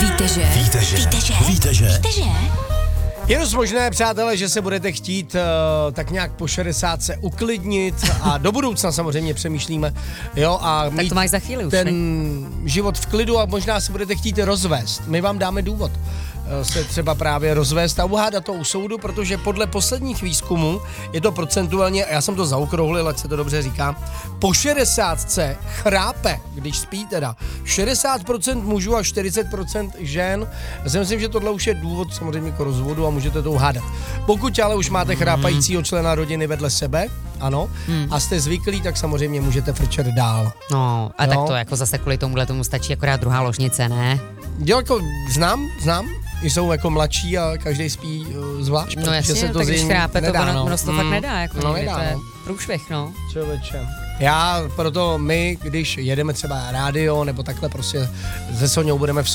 Víte, že? Je dost možné, přátelé, že se budete chtít tak nějak po 60 uklidnit a do budoucna samozřejmě přemýšlíme, jo, a Tak to máš za chvíli už, ten ne? život v klidu a možná se budete chtít rozvést. My vám dáme důvod se třeba právě rozvést a uhádat to u soudu, protože podle posledních výzkumů je to procentuálně, já jsem to zaokrouhlil, ať se to dobře říká, po 60 chrápe, když spí teda, 60% mužů a 40% žen. Já si myslím, že tohle už je důvod samozřejmě k rozvodu a můžete to uhádat. Pokud ale už máte chrápajícího člena rodiny vedle sebe, ano, a jste zvyklí, tak samozřejmě můžete frčet dál. No, a tak to jako zase kvůli tomu stačí akorát druhá ložnice, ne? Jo, jako znám, jsou jako mladší a každý spí zvlášť. No jasně, se to tak když zřejmě chrápe, nedá, to ono to fakt nedá, jako no, někdy, nedá, to je no. průšvih, no. Člověče. Já proto my, když jedeme třeba rádio nebo takhle prostě se Soňou budeme v